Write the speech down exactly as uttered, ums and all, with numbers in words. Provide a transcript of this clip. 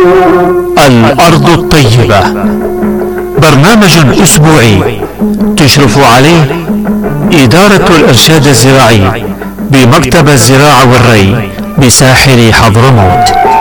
الأرض الطيبة، برنامج أسبوعي تشرف عليه إدارة الإرشاد الزراعي بمكتب الزراعة والري بساحل حضرموت.